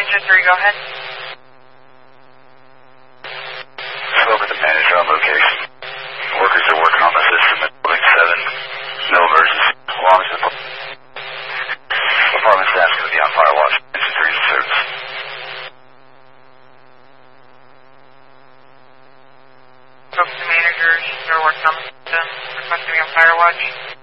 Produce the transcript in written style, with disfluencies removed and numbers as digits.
Engine 3, go ahead. Spoke with the manager on location. Workers are working on the system at building 7. No emergency. As long as the apartment staff's going to be on fire watch. Engine 3 is service. Spoke to the managers. They're working on the system. Requesting to be on fire watch.